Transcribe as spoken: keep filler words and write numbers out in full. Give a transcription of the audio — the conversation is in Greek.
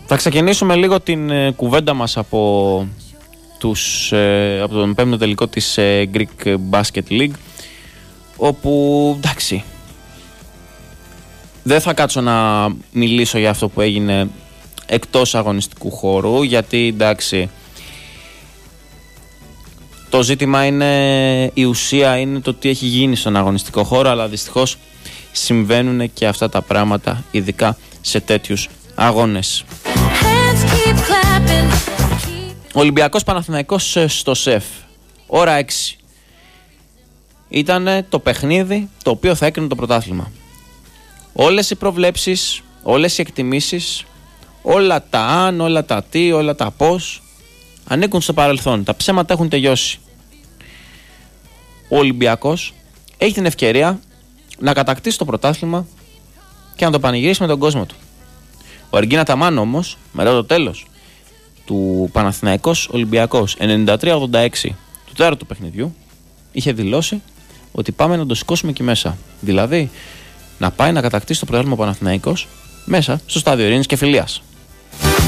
Θα ξεκινήσουμε λίγο την ε, κουβέντα μας από, τους, ε, από τον πέμπτο τελικό της ε, Greek Basket League, όπου εντάξει, δεν θα κάτσω να μιλήσω για αυτό που έγινε εκτός αγωνιστικού χώρου, γιατί εντάξει, το ζήτημα είναι, η ουσία είναι το τι έχει γίνει στον αγωνιστικό χώρο, αλλά δυστυχώς συμβαίνουν και αυτά τα πράγματα, ειδικά σε τέτοιους αγώνες. Ολυμπιακός Παναθηναϊκός στο ΣΕΦ, ώρα έξι. Ήταν το παιχνίδι το οποίο θα έκρινε το πρωτάθλημα. Όλες οι προβλέψεις, όλες οι εκτιμήσεις, όλα τα αν, όλα τα τι, όλα τα πώς ανήκουν στο παρελθόν. Τα ψέματα έχουν τελειώσει. Ο Ολυμπιακός έχει την ευκαιρία να κατακτήσει το πρωτάθλημα και να το πανηγυρίσει με τον κόσμο του. Ο Εργίνα Ταμάν όμως, μετά το τέλος του Παναθηναϊκός Ολυμπιακός ενενήντα τρία ογδόντα έξι του τέταρτου παιχνιδιού, είχε δηλώσει ότι πάμε να το σηκώσουμε εκεί μέσα. Δηλαδή, να πάει να κατακτήσει το πρωτάθλημα ο Παναθηναϊκός μέσα στο στάδιο ειρήνης και φιλίας.